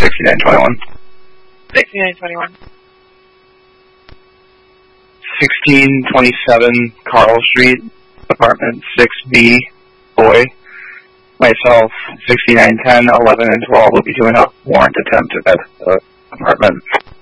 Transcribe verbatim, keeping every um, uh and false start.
sixty-nine twenty-one. sixty-nine twenty-one. sixteen twenty-seven Carl Street, apartment six B, Boy. Myself, sixty-nine ten, eleven, and twelve will be doing a warrant attempt at that uh, apartment.